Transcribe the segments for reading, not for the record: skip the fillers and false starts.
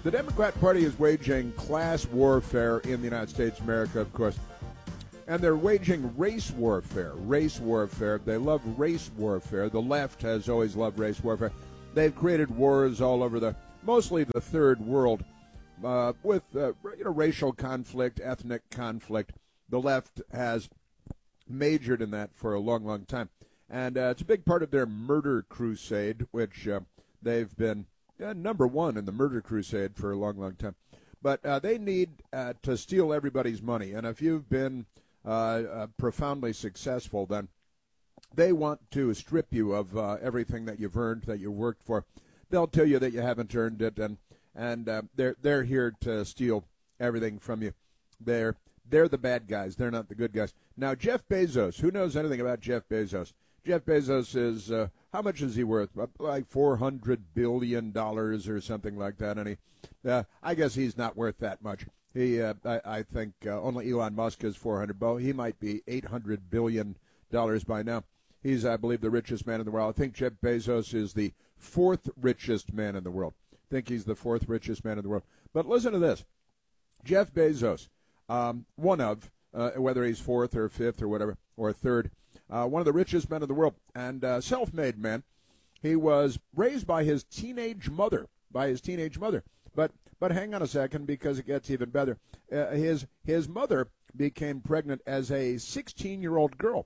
The Democrat Party is waging class warfare in the United States of America, of course. And they're waging race warfare. Race warfare. They love race warfare. The left has always loved race warfare. They've created wars all over mostly the third world, with racial conflict, ethnic conflict. The left has majored in that for a long, long time. And it's a big part of their murder crusade, which they've been number one in the murder crusade for a long, long time. But they need to steal everybody's money. And if you've been profoundly successful, then they want to strip you of everything that you've earned, that you worked for. They'll tell you that you haven't earned it, and they're here to steal everything from you. They're the bad guys. They're not the good guys. Now, Jeff Bezos, who knows anything about Jeff Bezos? Jeff Bezos is, how much is he worth? Like $400 billion or something like that. And I guess he's not worth that much. I think only Elon Musk is 400 billion. He might be $800 billion by now. He's, I believe, the richest man in the world. I think Jeff Bezos is the fourth richest man in the world. I think he's the fourth richest man in the world. But listen to this. Jeff Bezos, one of, whether he's fourth or fifth or whatever, or third, one of the richest men in the world, and self-made man. He was raised by his teenage mother. But hang on a second, because it gets even better. His mother became pregnant as a 16-year-old girl.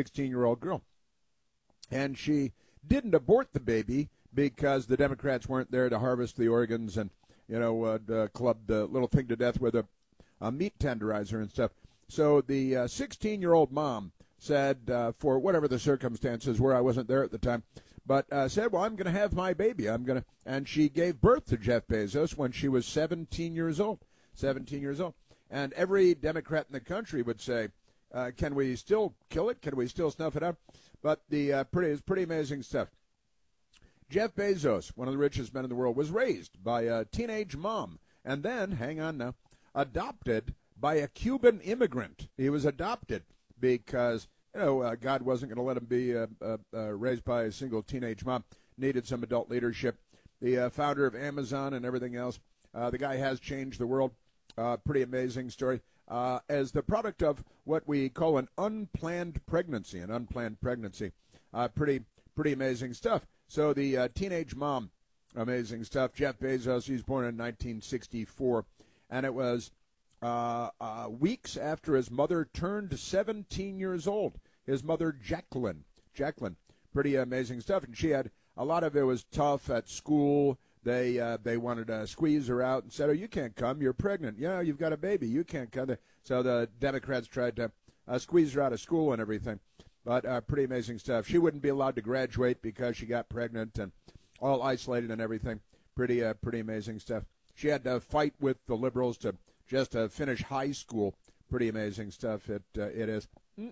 And she didn't abort the baby because the Democrats weren't there to harvest the organs and, club the little thing to death with a meat tenderizer and stuff. So the 16-year-old mom said, for whatever the circumstances were, I wasn't there at the time, but said, well, I'm going to have my baby. And she gave birth to Jeff Bezos when she was 17 years old. And every Democrat in the country would say, can we still kill it? Can we still snuff it out? But it's pretty amazing stuff. Jeff Bezos, one of the richest men in the world, was raised by a teenage mom and then, hang on now, adopted by a Cuban immigrant. He was adopted because, God wasn't going to let him be raised by a single teenage mom. Needed some adult leadership. The founder of Amazon and everything else. The guy has changed the world. Pretty amazing story. As the product of what we call an unplanned pregnancy. Pretty amazing stuff. So the teenage mom, amazing stuff. Jeff Bezos, he was born in 1964. And it was weeks after his mother turned 17 years old. His mother, Jacqueline. Pretty amazing stuff. And she had, a lot of it was tough at school. They wanted to squeeze her out and said, oh, you can't come. You're pregnant. Yeah, you've got a baby. You can't come. So the Democrats tried to squeeze her out of school and everything. But pretty amazing stuff. She wouldn't be allowed to graduate because she got pregnant and all isolated and everything. Pretty amazing stuff. She had to fight with the liberals to just finish high school. Pretty amazing stuff. It is.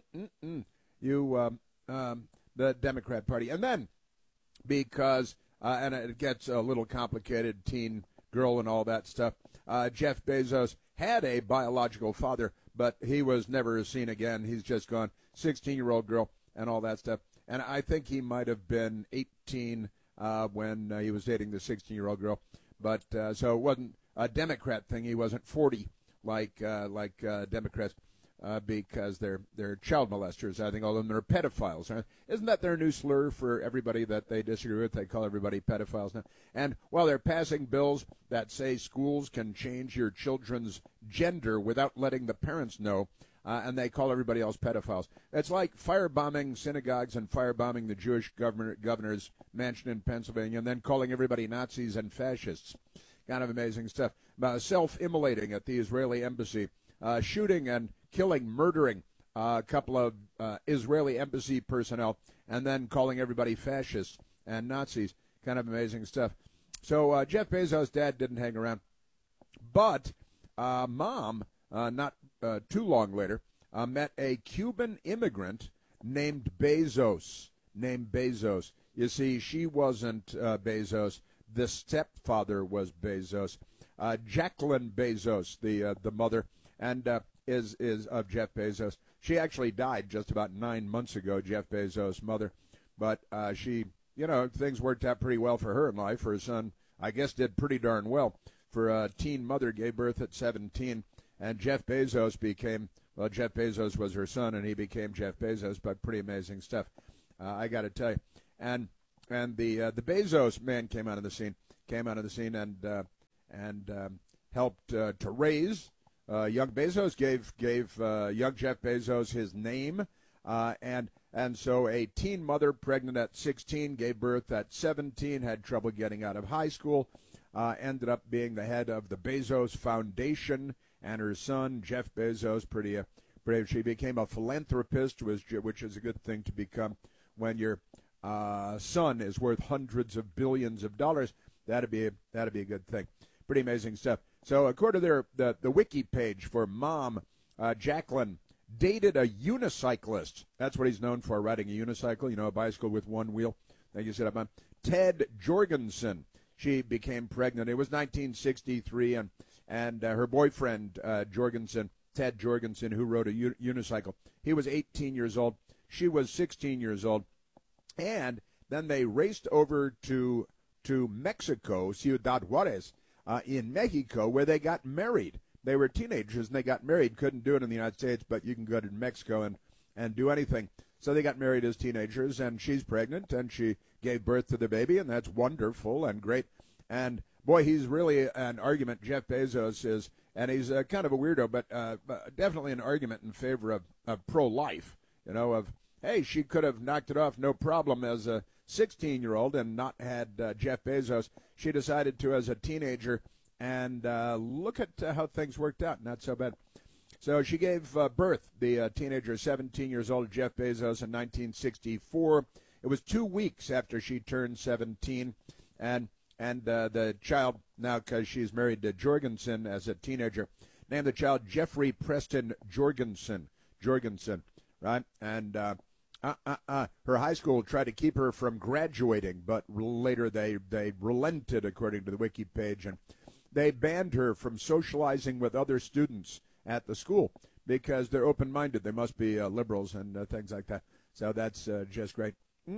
The Democrat Party. And then, because, and it gets a little complicated, teen girl and all that stuff, Jeff Bezos had a biological father, but he was never seen again. He's just gone. 16-year-old girl and all that stuff. And I think he might have been 18 when he was dating the 16-year-old girl. But so it wasn't a Democrat thing. He wasn't 40 like Democrats because they're child molesters. I think all of them are pedophiles. Isn't that their new slur for everybody that they disagree with? They call everybody pedophiles now. And while they're passing bills that say schools can change your children's gender without letting the parents know, and they call everybody else pedophiles. It's like firebombing synagogues and firebombing the Jewish governor's mansion in Pennsylvania and then calling everybody Nazis and fascists. Kind of amazing stuff. Self-immolating at the Israeli embassy, shooting and killing, murdering a couple of Israeli embassy personnel, and then calling everybody fascists and Nazis. Kind of amazing stuff. So Jeff Bezos' dad didn't hang around. But mom, not too long later, met a Cuban immigrant named Bezos. You see, she wasn't Bezos. The stepfather was Bezos. Jacqueline Bezos, the mother, and is of Jeff Bezos. She actually died just about 9 months ago, Jeff Bezos' mother. But she, things worked out pretty well for her in life. Her son, I guess, did pretty darn well. for a teen mother, gave birth at 17, and Jeff Bezos became, well, Jeff Bezos was her son, and he became Jeff Bezos, but pretty amazing stuff, I got to tell you. And the Bezos man came out of the scene and helped to raise young Bezos, gave young Jeff Bezos his name, and so a teen mother pregnant at 16, gave birth at 17, had trouble getting out of high school, ended up being the head of the Bezos Foundation, and her son, Jeff Bezos, pretty brave. She became a philanthropist, which is a good thing to become when your son is worth hundreds of billions of dollars. That'd be a good thing. Pretty amazing stuff. So according to the wiki page for Mom, Jacqueline dated a unicyclist. That's what he's known for, riding a unicycle, a bicycle with one wheel that you sit up on. Ted Jorgensen. She became pregnant. It was 1963, and her boyfriend, Ted Jorgensen, who rode a unicycle, he was 18 years old. She was 16 years old. And then they raced over to Mexico, Ciudad Juarez, in Mexico, where they got married. They were teenagers, and they got married. Couldn't do it in the United States, but you can go to Mexico and do anything. So they got married as teenagers, and she's pregnant, and she gave birth to the baby, and that's wonderful and great. And, boy, he's really an argument, Jeff Bezos is, and he's kind of a weirdo, but definitely an argument in favor of pro-life, of, hey, she could have knocked it off no problem as a 16-year-old and not had Jeff Bezos. She decided to as a teenager, and look at how things worked out. Not so bad. So she gave birth, the teenager, 17 years old, Jeff Bezos, in 1964. It was 2 weeks after she turned 17, and the child, now because she's married to Jorgensen as a teenager, named the child Jeffrey Preston Jorgensen, right? And her high school tried to keep her from graduating, but later they relented, according to the wiki page, and they banned her from socializing with other students at the school because they're open-minded. They must be liberals and things like that. So that's just great.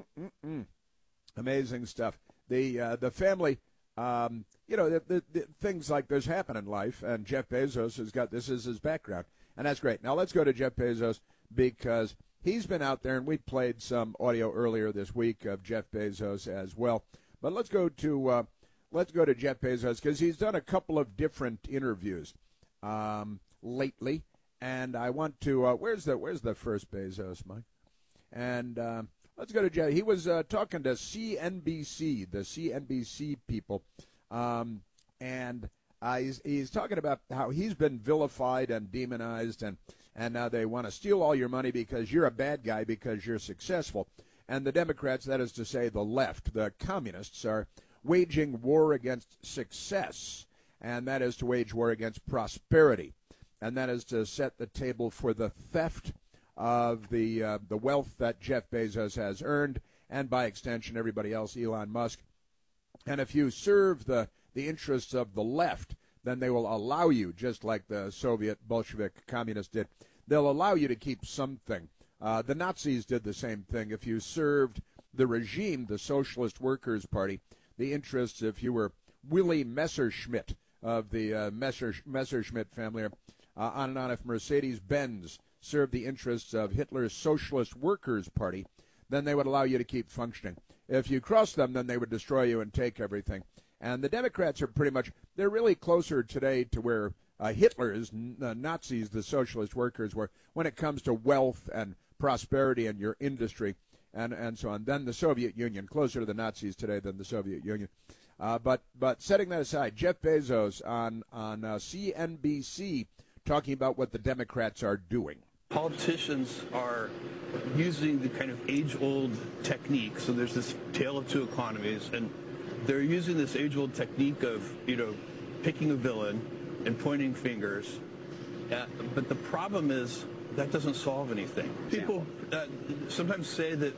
Amazing stuff. The family, the things like this happen in life, and Jeff Bezos has got this as his background, and that's great. Now let's go to Jeff Bezos because he's been out there, and we played some audio earlier this week of Jeff Bezos as well. But let's go to Jeff Bezos because he's done a couple of different interviews lately, and I want to where's the first Bezos, Mike? And let's go to Jeff. He was talking to CNBC, the CNBC people, and he's talking about how he's been vilified and demonized, and now they want to steal all your money because you're a bad guy because you're successful. And the Democrats, that is to say the left, the communists, are waging war against success, and that is to wage war against prosperity, and that is to set the table for the theft of the wealth that Jeff Bezos has earned, and by extension everybody else, Elon Musk. And if you serve the interests of the left, then they will allow you, just like the Soviet Bolshevik communists did, they'll allow you to keep something. The Nazis did the same thing. If you served the regime, the Socialist Workers' Party, the interests, if you were Willie Messerschmitt of the Messerschmitt family, on and on, if Mercedes-Benz served the interests of Hitler's Socialist Workers' Party, then they would allow you to keep functioning. If you crossed them, then they would destroy you and take everything. And the Democrats are pretty much, they're really closer today to where Hitler's Nazis, the Socialist Workers, were when it comes to wealth and prosperity and your industry and so on. Then the Soviet Union, closer to the Nazis today than the Soviet Union. But setting that aside, Jeff Bezos on CNBC talking about what the Democrats are doing. Politicians are using the kind of age-old technique. So there's this tale of two economies, and they're using this age-old technique of, picking a villain and pointing fingers. But the problem is that doesn't solve anything. People sometimes say that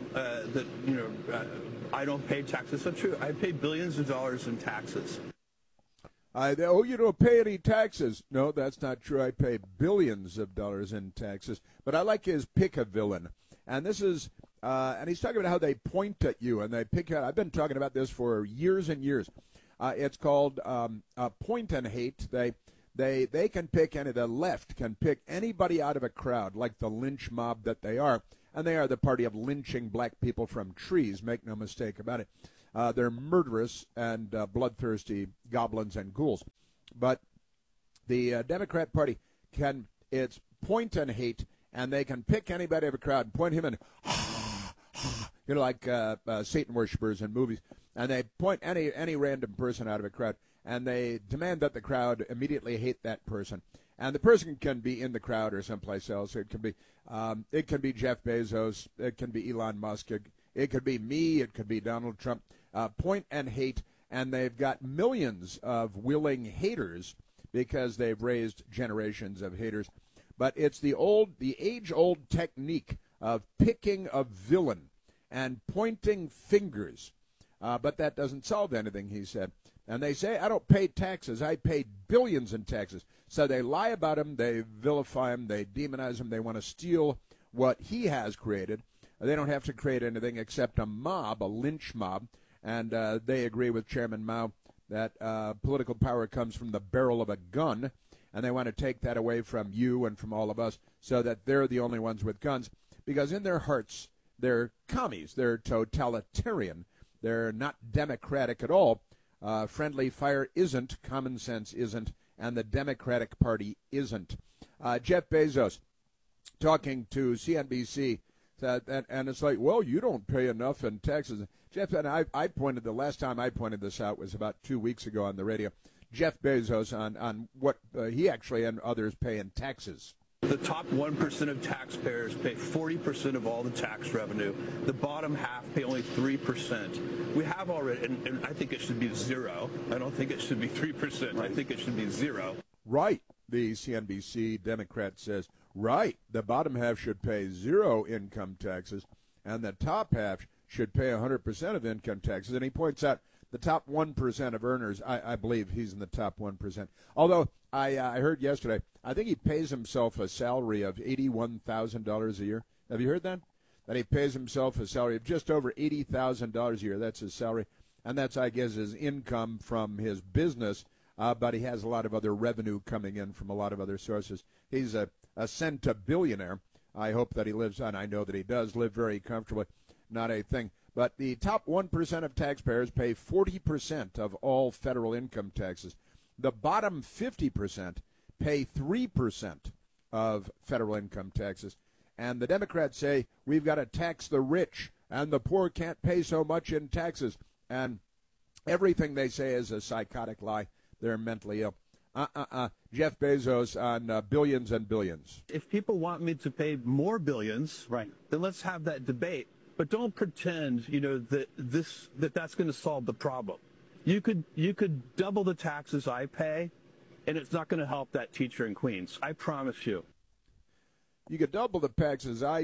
I don't pay taxes. That's not true. I pay billions of dollars in taxes. You don't pay any taxes. No, that's not true. I pay billions of dollars in taxes. But I like his pick a villain. And this is, and he's talking about how they point at you and they pick out. I've been talking about this for years and years. It's called point and hate. They can pick the left can pick anybody out of a crowd, like the lynch mob that they are, and they are the party of lynching black people from trees. Make no mistake about it. They're murderous and bloodthirsty goblins and ghouls. But the Democrat Party it's point and hate, and they can pick anybody out of a crowd and point him and like Satan worshipers in movies, and they point any random person out of a crowd, and they demand that the crowd immediately hate that person. And the person can be in the crowd or someplace else. It can be Jeff Bezos. It can be Elon Musk. It could be me. It could be Donald Trump. Point and hate, and they've got millions of willing haters because they've raised generations of haters. But it's the age-old technique of picking a villain and pointing fingers. But that doesn't solve anything, he said. And they say, I don't pay taxes. I pay billions in taxes. So they lie about him. They vilify him. They demonize him. They want to steal what he has created. They don't have to create anything except a mob, a lynch mob. And they agree with Chairman Mao that political power comes from the barrel of a gun. And they want to take that away from you and from all of us so that they're the only ones with guns. Because in their hearts, they're commies. They're totalitarian. They're not democratic at all. Friendly fire isn't, common sense isn't, and the Democratic Party isn't. Jeff Bezos talking to CNBC, and it's like, well, you don't pay enough in taxes. Jeff, and the last time I pointed this out was about 2 weeks ago on the radio. Jeff Bezos on what he actually and others pay in taxes. The top 1% of taxpayers pay 40% of all the tax revenue. The bottom half pay only 3%. We have already, and I think it should be zero. I don't think it should be 3%. Right. I think it should be zero. Right. The CNBC Democrat says, right, the bottom half should pay zero income taxes, and the top half should pay 100% of income taxes. And he points out the top 1% of earners, I believe he's in the top 1%. Although I heard yesterday, I think he pays himself a salary of $81,000 a year. Have you heard that? That he pays himself a salary of just over $80,000 a year. That's his salary. And that's, I guess, his income from his business. But he has a lot of other revenue coming in from a lot of other sources. He's a centibillionaire. I hope that he lives, and I know that he does live very comfortably. Not a thing. But the top 1% of taxpayers pay 40% of all federal income taxes. The bottom 50% pay 3% of federal income taxes. And the Democrats say we've got to tax the rich, and the poor can't pay so much in taxes. And everything they say is a psychotic lie. They're mentally ill. Jeff Bezos on billions and billions. If people want me to pay more billions, right, then let's have that debate. But don't pretend, that's going to solve the problem. You could double the taxes I pay, and it's not going to help that teacher in Queens. I promise you. You could double the taxes I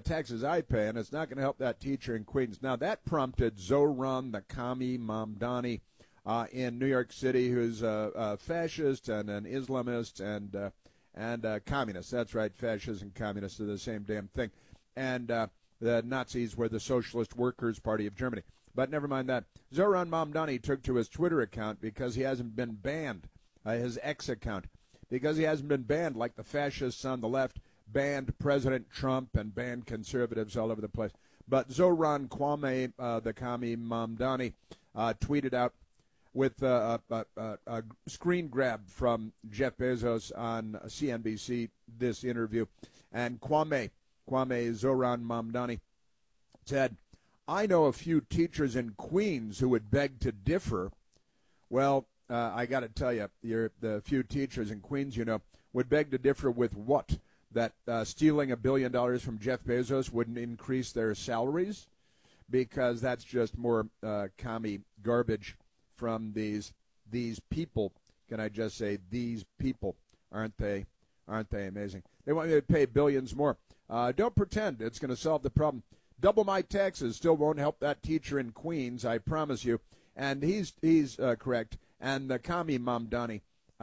pay, and it's not going to help that teacher in Queens. Now, that prompted Zohran Mamdani Mamdani in New York City, who's a fascist and an Islamist and a communist. That's right, fascists and communists are the same damn thing. And the Nazis were the Socialist Workers' Party of Germany. But never mind that. Zohran Mamdani took to his Twitter account because he hasn't been banned, his X account, because he hasn't been banned like the fascists on the left banned President Trump and banned conservatives all over the place. But Zohran Kwame, the commie Mamdani, tweeted out with a screen grab from Jeff Bezos on CNBC, this interview. And Kwame Zohran Mamdani said, I know a few teachers in Queens who would beg to differ. Well, I got to tell you, the few teachers in Queens, would beg to differ with what? That stealing $1 billion from Jeff Bezos wouldn't increase their salaries? Because that's just more commie garbage from these people. Can I just say these people? Aren't they amazing? They want me to pay billions more. Don't pretend it's going to solve the problem. Double my taxes still won't help that teacher in Queens, I promise you. And he's correct. And the commie Mamdani,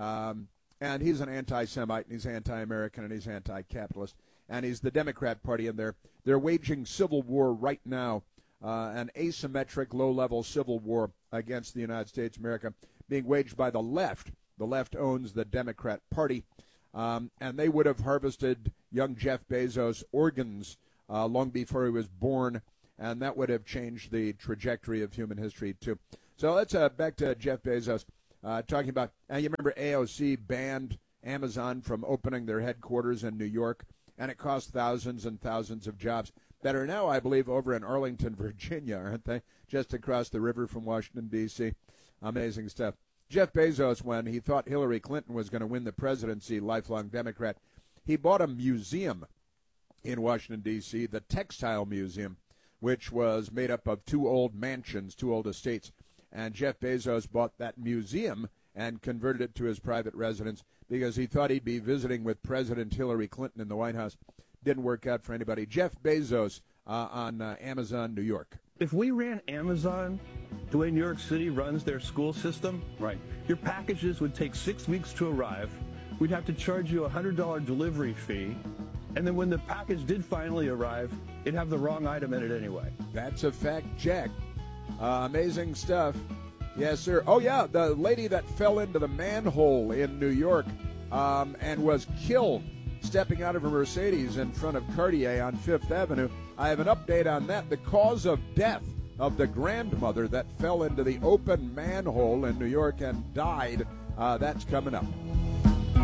and he's an anti-Semite, and he's anti-American, and he's anti-capitalist, and he's the Democrat Party, and they're waging civil war right now, an asymmetric, low-level civil war against the United States of America being waged by the left. The left owns the Democrat Party, and they would have harvested young Jeff Bezos' organs long before he was born, and that would have changed the trajectory of human history, too. So let's back to Jeff Bezos talking about, you remember AOC banned Amazon from opening their headquarters in New York, and it cost thousands and thousands of jobs that are now, I believe, over in Arlington, Virginia, aren't they? Just across the river from Washington, D.C. Amazing stuff. Jeff Bezos, when he thought Hillary Clinton was going to win the presidency, lifelong Democrat, he bought a museum in Washington, D.C., the Textile Museum, which was made up of two old mansions, two old estates. And Jeff Bezos bought that museum and converted it to his private residence because he thought he'd be visiting with President Hillary Clinton in the White House. Didn't work out for anybody. Jeff Bezos on Amazon, New York. If we ran Amazon the way New York City runs their school system, right, your packages would take 6 weeks to arrive. We'd have to charge you a $100 delivery fee. And then when the package did finally arrive, it'd have the wrong item in it anyway. That's a fact check. Amazing stuff. Yes, sir. Oh, yeah, the lady that fell into the manhole in New York and was killed stepping out of a Mercedes in front of Cartier on Fifth Avenue. I have an update on that. The cause of death of the grandmother that fell into the open manhole in New York and died, that's coming up.